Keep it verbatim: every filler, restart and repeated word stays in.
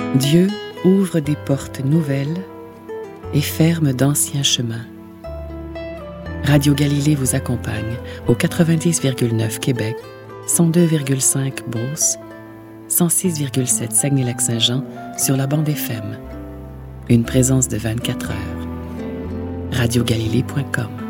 Dieu ouvre des portes nouvelles et ferme d'anciens chemins. Radio Galilée vous accompagne au quatre-vingt-dix virgule neuf Québec, cent deux virgule cinq Beauce, cent six virgule sept Saguenay-Lac-Saint-Jean sur la bande F M. Une présence de vingt-quatre heures. radio galilée point com